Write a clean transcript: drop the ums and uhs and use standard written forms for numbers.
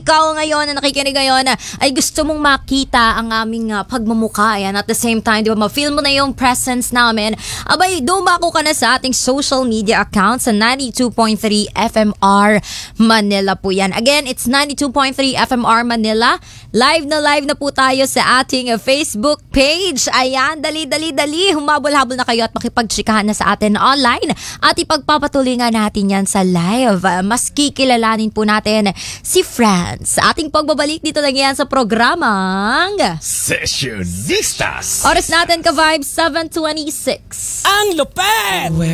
ikaw ngayon na nakikinig ngayon ay gusto mong makita ang aming pagmumukha. Yan. At the same time, di ba, ma-feel mo na yung presence namin. Abay, dumako ka na sa ating social media account sa 92.3 FMR Manila po yan. Again, it's 92.3 FMR Manila. Live na po tayo sa ating Facebook page. Ayan, dali. Humabol-habol na kayo at makipagtsikahan na sa atin online. At ipagpapatuloy nga natin yan sa live. Mas kikilalanin po natin si Franz. Sa ating pagbabalik dito lang yan sa programang Sessionistas. Oras natin ka-vibe 7:26. Ang lupet!